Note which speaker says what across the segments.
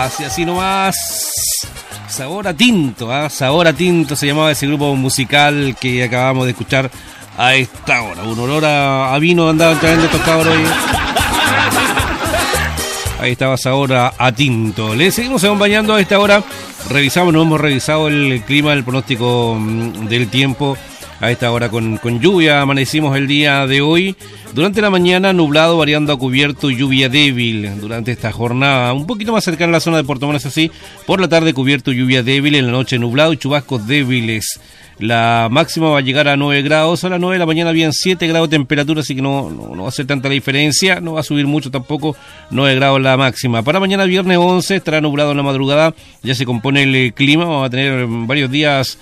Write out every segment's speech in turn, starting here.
Speaker 1: Así nomás. Sabor a tinto, Sabor a tinto se llamaba ese grupo musical que acabamos de escuchar a esta hora. Un olor a vino andaban trayendo estos cabros hoy. Ahí estaba Sabor a tinto. Le seguimos acompañando a esta hora. Hemos revisado el clima, el pronóstico del tiempo. A esta hora con lluvia amanecimos el día de hoy. Durante la mañana nublado, variando a cubierto y lluvia débil. Durante esta jornada, un poquito más cercana a la zona de Puerto Montt, así. Por la tarde cubierto y lluvia débil. En la noche nublado y chubascos débiles. La máxima va a llegar a 9 grados. A las 9 de la mañana habían 7 grados de temperatura, así que no va a ser tanta la diferencia. No va a subir mucho tampoco. 9 grados la máxima. Para mañana viernes 11 estará nublado en la madrugada. Ya se compone el clima. Vamos a tener varios días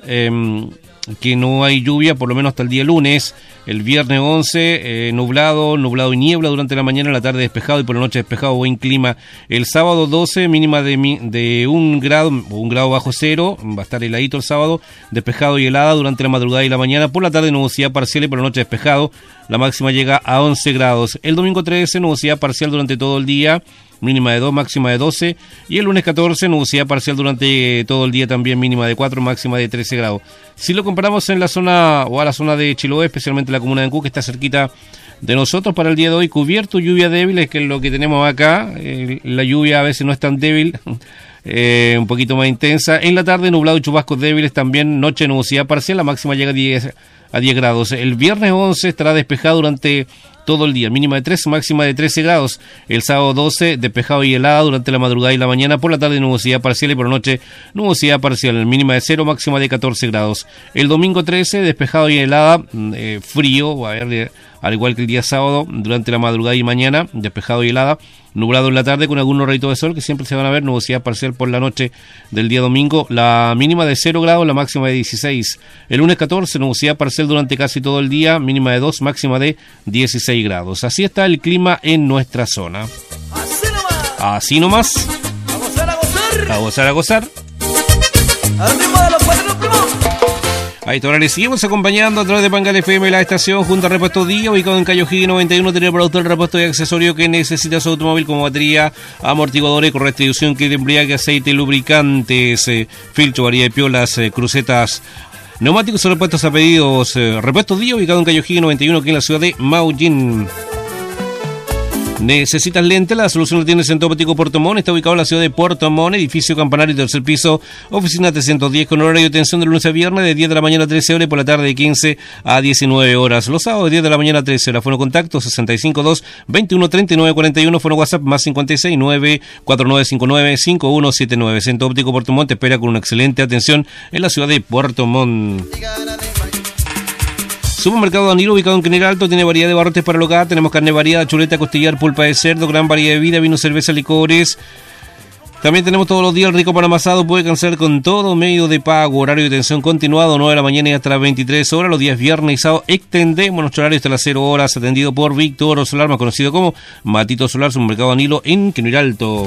Speaker 1: que no hay lluvia, por lo menos hasta el día lunes. El viernes 11, nublado y niebla durante la mañana, en la tarde despejado y por la noche despejado, buen clima. El sábado 12, mínima de 1 grado, 1 grado bajo cero, va a estar heladito el sábado, despejado y helada durante la madrugada y la mañana. Por la tarde nubosidad parcial y por la noche despejado, la máxima llega a 11 grados. El domingo 13, nubosidad parcial durante todo el día, mínima de 2, máxima de 12, y el lunes 14, nubosidad parcial durante todo el día también, mínima de 4, máxima de 13 grados. Si lo comparamos en la zona, o a la zona de Chiloé, especialmente la comuna de Ancú, que está cerquita de nosotros, para el día de hoy, cubierto, lluvia débil, es que es lo que tenemos acá. La lluvia a veces no es tan débil, un poquito más intensa. En la tarde, nublado y chubascos débiles también, noche nubosidad parcial, la máxima llega a 10 grados. El viernes 11 estará despejado durante todo el día, mínima de 3, máxima de 13 grados. El sábado 12, despejado y helada durante la madrugada y la mañana. Por la tarde nubosidad parcial y por la noche nubosidad parcial, mínima de 0, máxima de 14 grados. El domingo 13, despejado y helada, frío, al igual que el día sábado, durante la madrugada y mañana, despejado y helada. Nublado en la tarde con algunos rayitos de sol que siempre se van a ver, nubosidad parcial por la noche del día domingo, la mínima de 0 grados, la máxima de 16. El lunes 14, nubosidad parcial durante casi todo el día, mínima de 2, máxima de 16 grados. Así está el clima en nuestra zona. Así nomás.
Speaker 2: A gozar, a gozar.
Speaker 1: A gozar, a gozar.
Speaker 2: Al ritmo de los cuaternos primos.
Speaker 1: Ahí ahora le seguimos acompañando a través de Pangal FM, la estación junto a Repuesto Día, ubicado en Calle O'Higgins 91, tiene para usted el repuesto de accesorio que necesita su automóvil, como batería, amortiguadores, con restitución, kit de embriague, aceite, lubricantes, filtro, variedad de piolas, crucetas, neumáticos o repuestos a pedidos. Repuesto Día, ubicado en Calle O'Higgins 91, aquí en la ciudad de Maullín. ¿Necesitas lentes? La solución la tienes en Centro Óptico Puerto Montt. Está ubicado en la ciudad de Puerto Montt, edificio campanario, tercer piso, oficina 310, con horario de atención de lunes a viernes de 10 de la mañana a 13 horas y por la tarde de 15 a 19 horas. Los sábados de 10 de la mañana a 13 horas. Fono contacto 652-2139-41. Fono WhatsApp más 569-4959-5179. Centro Óptico Puerto Montt te espera con una excelente atención en la ciudad de Puerto Montt. Supermercado Danilo, ubicado en Canel Alto, tiene variedad de barrotes para el hogar. Tenemos carne variada, chuleta, costillar, pulpa de cerdo, gran variedad de bebida, vino, cerveza, licores. También tenemos todos los días el rico pan amasado. Puede cancelar con todo medio de pago. Horario de atención continuado, 9 de la mañana y hasta las 23 horas. Los días viernes y sábado extendemos nuestro horario hasta las 0 horas. Atendido por Víctor Solar, más conocido como Matito Solar, Supermercado Danilo en Canel Alto.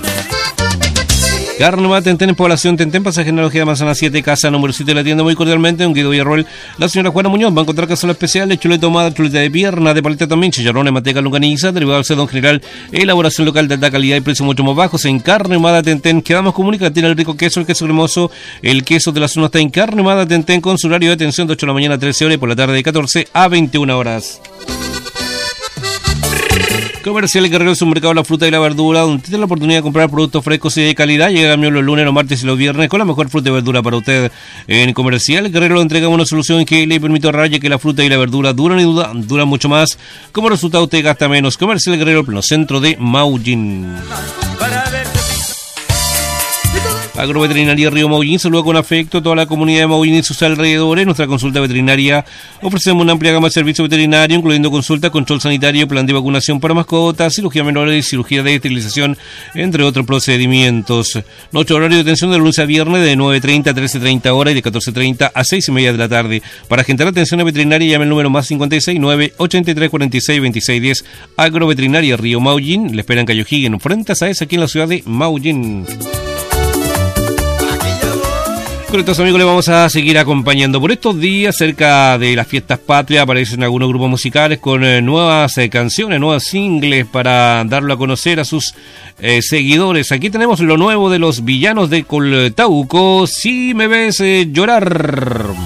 Speaker 1: Carne Mada Tentén en Población Tentén, pasaje en la Logía de Manzana 7, casa número 7 de la tienda, muy cordialmente, un Guido Villarroel, la señora Juana Muñoz. Va a encontrar cazuela especial de chuleta ahumada, chuleta de pierna, de paleta también, chicharrones, manteca, longaniza, derivado del cerdo en general, elaboración local de alta calidad y precios mucho más bajos en Carne Mada Tentén. Quedamos comunica, tiene el rico queso, el queso cremoso, el queso de la zona está en Carne Mada Tentén, con su horario de atención de 8 de la mañana a 13 horas y por la tarde de 14 a 21 horas. Comercial Guerrero, es un mercado de la fruta y la verdura, donde tiene la oportunidad de comprar productos frescos y de calidad. Llega camión los lunes, los martes y los viernes con la mejor fruta y verdura para usted. En Comercial Guerrero le entregamos una solución que le permite ahorrar, ya que la fruta y la verdura duran y duran mucho más. Como resultado, usted gasta menos. Comercial Guerrero, pleno centro de Maullín. Agroveterinaria Río Maullín saluda con afecto a toda la comunidad de Maullín y sus alrededores. Nuestra consulta veterinaria, ofrecemos una amplia gama de servicios veterinarios, incluyendo consulta, control sanitario, plan de vacunación para mascotas, cirugía menores y cirugía de esterilización, entre otros procedimientos. Nuestro horario de atención de lunes a viernes de 9:30 a 13:30 horas y de 14:30 a 6:30 de la tarde. Para agendar atención veterinaria, llame el número más 569-8346-2610. Agroveterinaria Río Maullín, le esperan Calle O'Higgins, frente a esa aquí en la ciudad de Maullín. Con estos amigos les vamos a seguir acompañando. Por estos días, cerca de las fiestas patrias, aparecen algunos grupos musicales con nuevas canciones, nuevos singles para darlo a conocer a sus seguidores. Aquí tenemos lo nuevo de los Villanos de Coltauco, Si me ves llorar.